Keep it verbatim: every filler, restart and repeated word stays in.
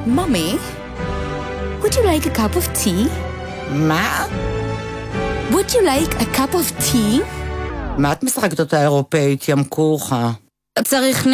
Mommy, would you like a cup of tea? מה? Would you like a cup of tea? מה את משחקת אותה אירופאית, ים כוחה? צריך